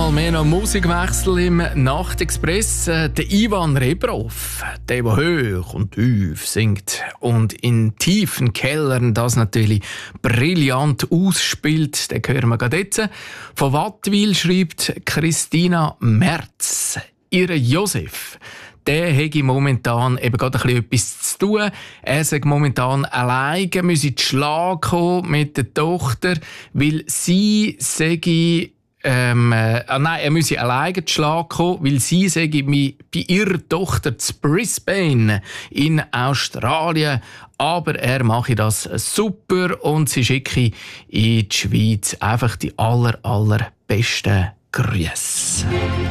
Einmal mehr noch Musikwechsel im Nachtexpress. Der Ivan Rebrov, der hoch und tief singt und in tiefen Kellern das natürlich brillant ausspielt, den hören wir gerade jetzt. Von Wattwil schreibt Christina Merz, ihre Josef. Der hätte momentan eben gerade ein bisschen etwas zu tun. Er sagt momentan alleine, müsse in die Schlag kommen mit der Tochter, weil sie sage, er müsse alleine in die Schlag kommen, weil sie sage, bei ihrer Tochter zu Brisbane in Australien. Aber er mache das super und sie schicke in die Schweiz einfach die allerbesten Grüße.